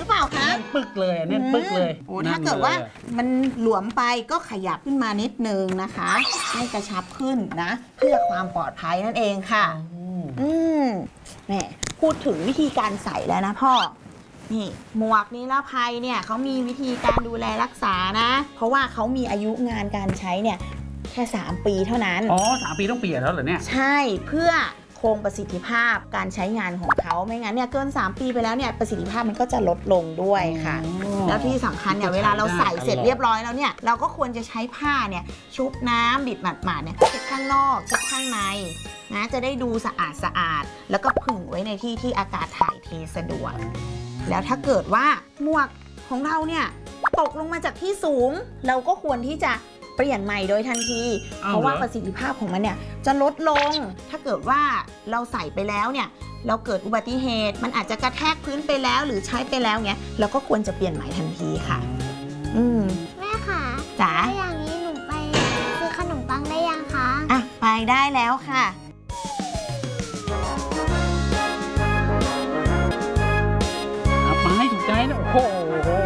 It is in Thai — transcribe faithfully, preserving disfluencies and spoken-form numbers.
รือเปล่าคะแน่นปึกเลยแน่นปึกเลยโอ้ถ้าเกิดว่ามันหลวมไปก็ขยับขึ้นมานิดนึงนะคะให้กระชับขึ้นนะเพื่อความปลอดภัยนั่นเองค่ะอืมแหมพูดถึงวิธีการใส่แล้วนะพ่อนี่หมวกนิรภัยเนี่ยเขามีวิธีการดูแลรักษานะเพราะว่าเขามีอายุงานการใช้เนี่ยแค่สามปีเท่านั้นอ๋อสามปีต้องเปลี่ยนแล้วเหรอเนี่ยใช่เพื่อคงประสิทธิภาพการใช้งานของเขาไม่งั้นเนี่ยเกินสามปีไปแล้วเนี่ยประสิทธิภาพมันก็จะลดลงด้วยค่ะแล้วที่สำคัญเนี่ยเวลาเราใส่เสร็จเรียบร้อยแล้วเนี่ยเราก็ควรจะใช้ผ้าเนี่ยชุบน้ำบิดหมาดๆเนี่ยเช็ดข้างนอกเช็ดข้างในนะจะได้ดูสะอาดสะอาดแล้วก็ผึ่งไว้ในที่ที่อากาศถ่ายเทสะดวกแล้วถ้าเกิดว่าหมวกของเราเนี่ยตกลงมาจากที่สูงเราก็ควรที่จะเปลี่ยนใหม่โดยทันทีเพราะว่าประสิทธิภาพของมันเนี่ยจะลดลงถ้าเกิดว่าเราใส่ไปแล้วเนี่ยเราเกิดอุบัติเหตุมันอาจจะกระแทกพื้นไปแล้วหรือใช้ไปแล้วเงี้ยเราก็ควรจะเปลี่ยนใหม่ทันทีค่ะอืมแม่ค่ะจ๋าอย่างนี้หนูไปซื้อขนมปังได้ยังคะอ่ะไปได้แล้วค่ะเอาไปถูกใจนะโอ้โห